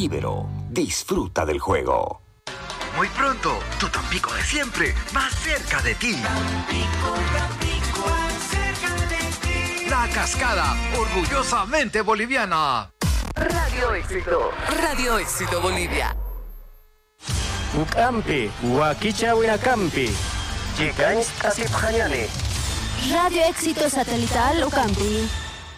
Ibero. Disfruta del juego. Muy pronto, tu Tampico de siempre, más cerca de ti. Tampico, más cerca de ti. La Cascada, orgullosamente boliviana. Radio Éxito Bolivia. Ucampi, Huaquicha Huinacampi. Chicains Asipjayane. Radio Éxito Satelital Ucampi.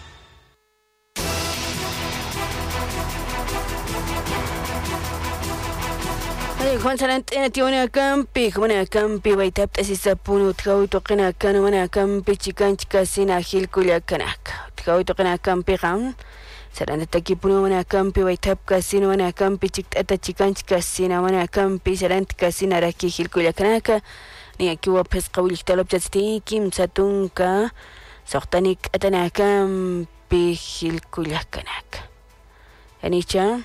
Juan Sarantena tiene campi, como campi, baitap asisapunu, tkawi tokena kanu, mana campi, chican chicasina, gil culiacanak. Tkawi tokena campi ram. Saranteta kipunu, mana campi, baitap casino, mana campi, chicata chican chicasina, mana campi, sarant casina, raki gil culiacanaka. Ni aquí wa pescawil talop jasti, kim satunka, sortanik atana campi, gil culiacanak. Anicha.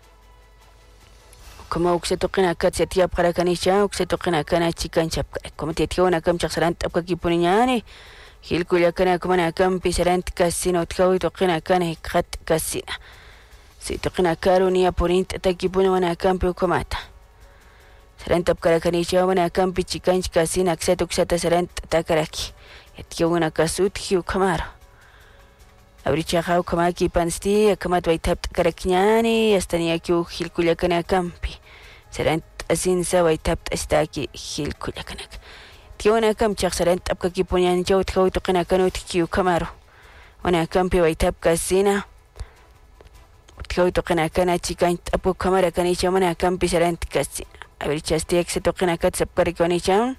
Como uxetoqina katsia tia para kanisha uxetoqina kana chikan chapka como tietiona kam chaqsarant apka kipuniñani hilkulla kana kumana kam pisarant kasino tkawi toqina kana hikhat kasina si toqina karunia porint takipuna wana kampi ukamata sarant apkara kanisha wana kampi chikan kasina akseto uxata sarant takaraki yationa kasut hiu kamaro abrichaja ukamaki pansti akamat waitap takarakiñani astania ki hilkulla kana kampi sarant asin sawai tapt astaki hil kulakanak tiona kam chaq sarant apka kiponian jawt khawt qina kanut kiu kamaro wana kampi wai tap kasina khawt qina kana chikan apu kamara kani chamana kampi sarant kasina abri chasti ek se toqina kat sapkar koni cham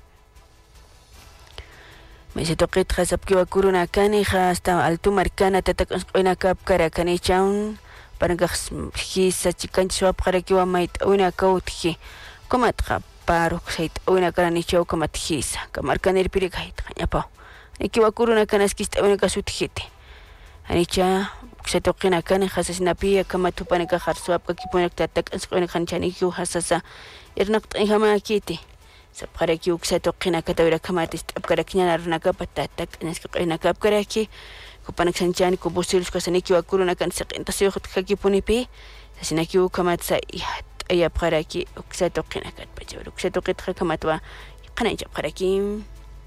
me se toqit khasap ki wakuruna kani khasta altu markana tatak qina kap kara kani cham Parangkas hisa chikan swap karakiwa mait una kautki komat paro sait una karani chau komat hisa kamar kanir pirik hait nyapa nikiwa kuruna kanaskista una kasutjite anicha ksetoqina kan khasasnapi kamat panaka khar swap kakiponak tatak ansqina khanchani ki hasasa irnaq ihama kiti sab karaki ksetoqina katawira kamatis abkaraknya narnaka patatak naskina kapkaraki Kupanak sanchani kubusilus kasaniki wakuruna kan saqinta siyukhut kakipunipi sasinaki ukamatsa ihat ayab qaraki uksatoqina katpachawru uksatoqitqa kamatwa qananchab qaraki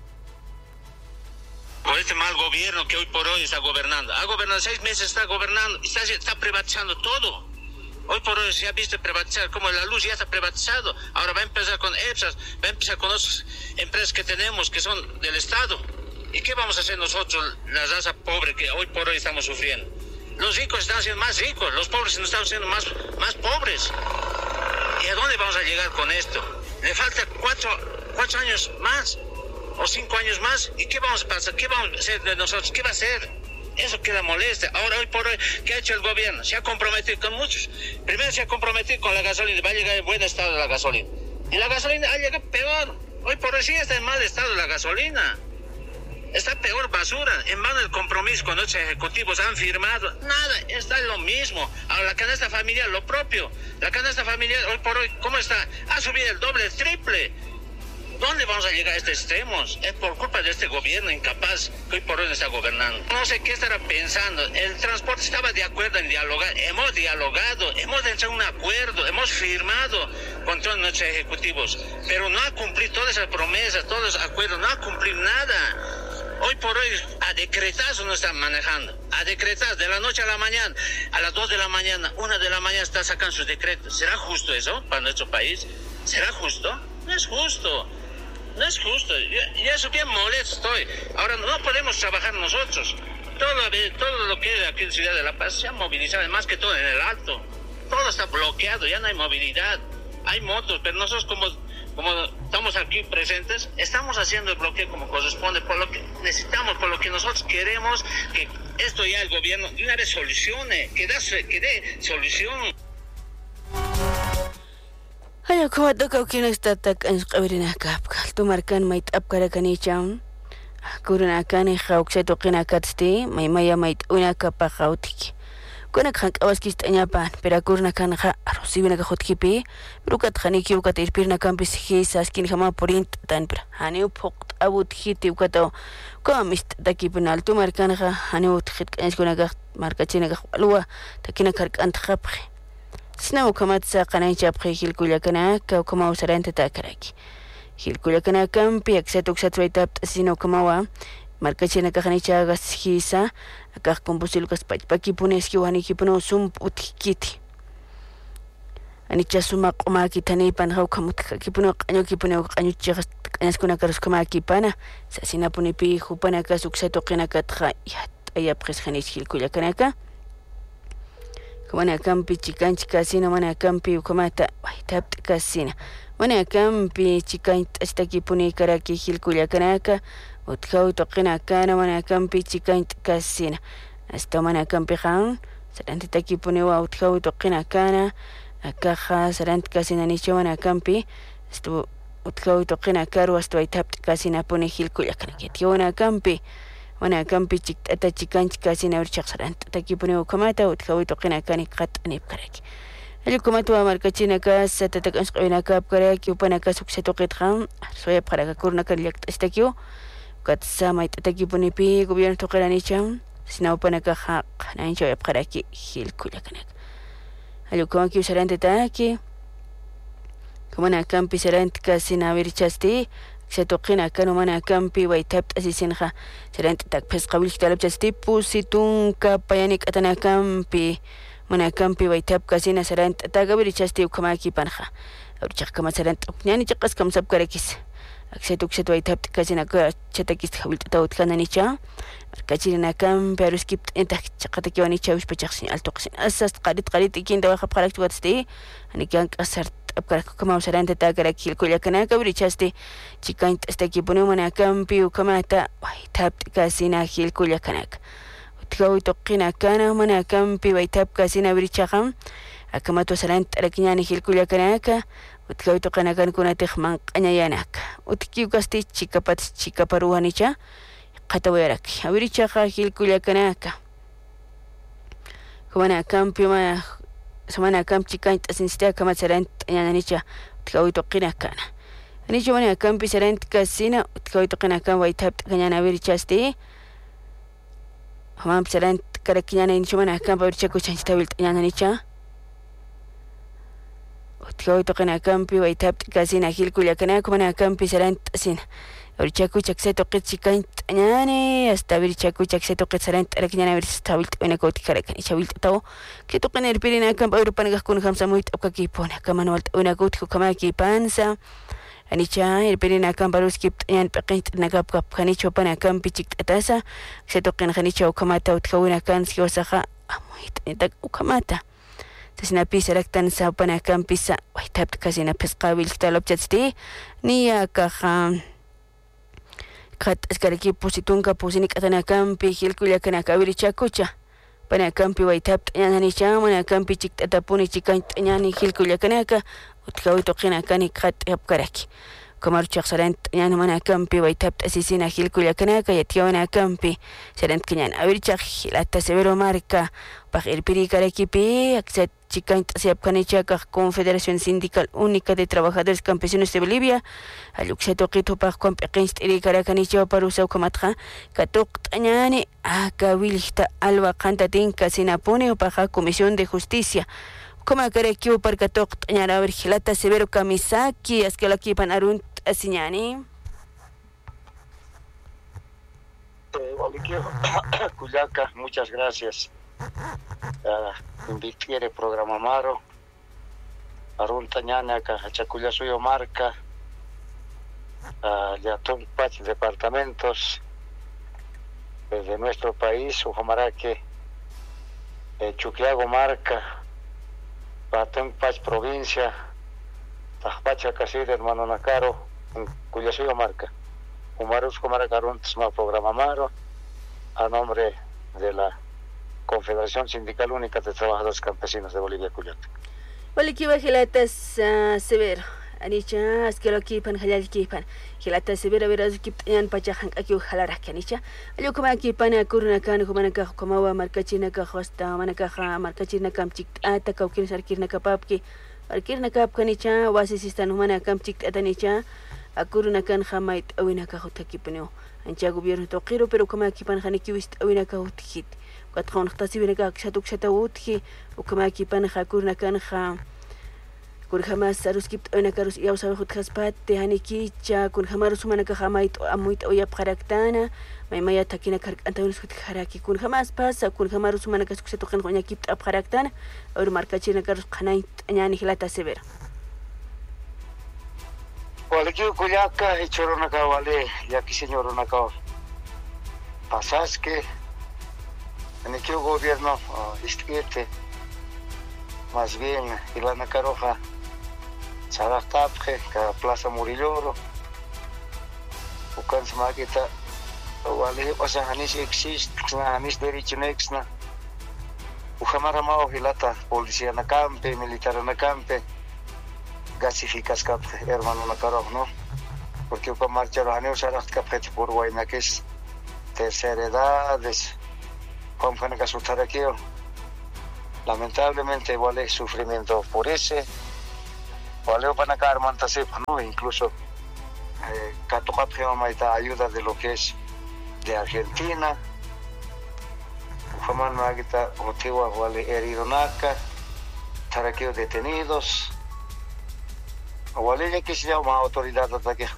Con este mal gobierno que hoy por hoy está gobernando. Ha gobernado 6 meses, está gobernando, está privatizando todo. Hoy por hoy se ha visto privatizar, como la luz ya está privatizado. Ahora va a empezar con EPSAS, va a empezar con otras empresas que tenemos que son del Estado. ¿Y qué vamos a hacer nosotros, la raza pobre que hoy por hoy estamos sufriendo? Los ricos están siendo más ricos, los pobres están siendo más pobres. ¿Y a dónde vamos a llegar con esto? Le falta 4 años más, o 5 años más, ¿y qué vamos a pasar? ¿Qué vamos a hacer de nosotros? ¿Qué va a hacer? Eso queda molesta. Ahora, hoy por hoy, ¿qué ha hecho el gobierno? Se ha comprometido con muchos. Primero se ha comprometido con la gasolina, va a llegar en buen estado la gasolina. Y la gasolina ha llegado peor. Hoy por hoy sí está en mal estado la gasolina. Está peor basura, en vano el compromiso con otros ejecutivos han firmado, nada, está lo mismo. Ahora la canasta familiar, lo propio, la canasta familiar hoy por hoy, ¿cómo está? Ha subido el doble, el triple. ¿Dónde vamos a llegar a estos extremos? Es por culpa de este gobierno incapaz que hoy por hoy está gobernando. No sé qué estará pensando, el transporte estaba de acuerdo en dialogar, hemos dialogado, hemos hecho un acuerdo, hemos firmado con todos nuestros ejecutivos, pero no ha cumplido todas esas promesas, todos los acuerdos, no ha cumplido nada. Hoy por hoy a decretazo no están manejando, a decretazo de la noche a la mañana, a las 2 de la mañana, 1 de la mañana está sacando sus decretos. ¿Será justo eso para nuestro país? ¿Será justo? No es justo, no es justo. Ya eso bien molesto estoy. Ahora no podemos trabajar nosotros. Todo lo que es aquí en Ciudad de La Paz se ha movilizado, más que todo en el Alto. Todo está bloqueado, ya no hay movilidad. Hay motos, pero nosotros como estamos aquí presentes, estamos haciendo el bloqueo como corresponde, por lo que necesitamos, por lo que nosotros queremos que esto ya el gobierno de una vez solucione, que dé solución. Ay, como toca que no está tan escribiendo acá, tu marcan mait apkara kanicham, kuruna kani khawkse toqina katsti, maya mait una capa khawtiki. Kuna khank awaskis tañapan, pero kurna kan kha arosibina ka khotkipi, rukat khani ki ukat irpirna kampis hisas kin khama porint tan pra. Hani uphoq abut khiti ukato komist takipnal tu markan kha hani utkit kan kuna ka markachina ka alwa takina karkan khapkhi. Sna ukamatsa qanaychap qhilkullakanaka ukama usaranta takaraki. Hilkullakanakapi aksatuksatwaytap sino ukamawa markachina kaqanichagas hisa akaq combustilukas pakipuneski wanikipuno sump'utkiti. Anicha suma q'umakitanipan hawkhamutk'akipuno q'añukipuno q'añuchiqas q'añaskunakaruskamaakipana sasinapunipi hupanaka suksatuqinakatqa yat'ayapqis qhanis hilkullakanaka. Kamanakampi chikanchi kasina manakampi ukamata waytapta kasina. Manakampi chikanchi astakipuni karaki hilkullakanaka utkaw toqinakana manakampi chikanchi kasina. Hasta manakampi qan sarantitakipuni wa utkaw toqinakana akaja sarant kasina nicho manakampi hasta utkaw toqinakaru hasta waytapta kasina puni hilkullakanaka. Manakampi manakampi chiktata chikanchi kasina urchaq saranta takipuni ukamata utkaw toqinakani qat'anip karaki. Ayukumatu markachinaka satatakanshqaynaka karaki upanaka suksatuqitqan soya qarakakurunaka llaqt'astakiu katsa mayt'atakipunipi gobierno toqiranicha sina upanaka qanancha yapqaraki hilkullakanaka. Ayukumaki sarantataki kamanakampi sarantka sina wirchasti Satuqinaka manakampi waytapta asisinqa sarantatak pesqawilchtalapchasti pusitunka payanik atanakampi manakampi waytapka sina sarantataga wirichasti ukamakipanqa urchaq kama saranta ñani chaqas kamsap karakis aksetuksat waytapta kasina chatakis hawiltata utkananicha markachirinakampi aruskipta entak chaqatakiwanicha uspachaqsin altoqsin asas qarit ikinta waqap qaraktugatasti anikan qasart kama usaranta takaraki hilkullakanaka wirichasti chikanch astakipuni manakampi ukamata waytapta kasina hilkullakanaka utkaw toqinakana manakampi waytapta kasina wirichaqan akamatu saranta arakiñani hilkullakanaka utkaw toqinakankunatiq manq'añayanaka utkiwkasti chikaparuwanicha qatawayaraki awirichaqa hilkullakanaka manakampi Manakampi chikanch asinsita kama saranta ñananicha utkaw toqinakana anicho manakampi saranta kasina utkaw toqinakana waytapta kañana wirichasti hamampi saranta karakiñana inicho manakampi wirichaku chanchita wilta ñananicha utkaw toqinakampi waytapta kasina hilkullakanaka manakampi saranta asina wirichaku chaksa toqit chikanch ñani hasta wirichaku chaksa toqit saranta arakiñana wirichasta wilta winaka utikarakanicha wiltataw que toqina irpirinakam Europanakakuna hamsamuyta apkakipuna kamanwalta winaka utikukamaki anicha irpirinakam baruskipta ñan peqinch'nakapkapkanicha upanakampi chikt'atasa que toqina qanicha ukamata utkawinakan siwasaqa amuyta ukamata tasnapi saraktan sa upanakampi sa waytapta kasina pesqawilchtalapchasti niyakaqa askaraki pusitunka pusinik atanakampi hilkullakanaka wirichakucha panakampi waytapta ñananicha manakampi chikt'atapuni chikanch ñani hilkullakanaka utkaw toqinakani qat'apkaraki kamaruchaq saranta ñani manakampi waytapta asisina hilkullakanaka yatiyawanakampi saranta ñani awirichaq hilata severo marca paq irpiri karakipi aksat chikanch asiapkanichaka Confederación Sindical Única de Trabajadores Campesinos de Bolivia alluksatoqit paq compeqinch t'iri karakanicha parusa ukamatqa katuqta ñani akawilhta alwa qantatinka sinapuni upaqa Comisión de Justicia Como karaki uparkatuqta ñara virgilata severo kamisaki askalakipan arunt asiñani Cuyaca, muchas gracias. Invitere programa Maro, Arunta Ñanaca, Chacuya Suyo Marca, Yatun Pach departamentos de nuestro país, Ujamaraque, Chuquiago Marca, Patun Pach provincia, Tajpacha Casir, hermano Nacaro, Cuya Suyo Marca. Humarus Comaracarun programa Maro, a nombre de la Confederación Sindical Única de Trabajadores Campesinos de Bolivia, Cuyaca. Walikiwa hilatas severo, anicha askelo kipan halal kipan, hilatas severo veras kiptayan pachahan akiu halarak anicha, ayo kuma kipan akurna kan kumanaka kumawa markachina ka hosta manaka markachina kam chik ata kaukin sarkirna kapapki, arkirna kap kanicha wasisistan humana kam chik atanicha, akurna kan hamait awina ka hotakipanyo, ancha gobierno toqiro pero kuma kipan hanikiwist awina ka hotkit. qatqawnaqtasi binaka kshatukshatautki ukamaki panaja kurnakanja kurjamas aruskip onakarus yausabejut jaspate hanikicha kurjamarus manaka jamait amuit oyap jaraktana maymaya takina karkantaunus jaraki kurjamas pasa kurjamarus manaka suksatuqan qoñakip ap jaraktana or markachina karus qanay ñani hilata severa Wale que Cuyaca y Choronacá, vale, ya que señor Ronacá. Pasas que en el gobierno este más bien Ilana Caroja, Sarah Tapje, Plaza Murilloro, Ucan Smaguita, vale, o sea, Hanis existe, Hanis derecho nexna, Ujamaramao Hilata, policía na campe, militar na campe. Gasificas cap hermano la caro, ¿no? Porque para marchar a Neus capete por Guayna que es tercera edad, es como que resultar aquí. Lamentablemente vale sufrimiento por ese, vale para caer mantasep, ¿no? Incluso Catopapia ayuda de lo que es de Argentina. Ufaman Magita motivo vale herido naca, taraqueo detenidos. Wale que se llama autoridad ataque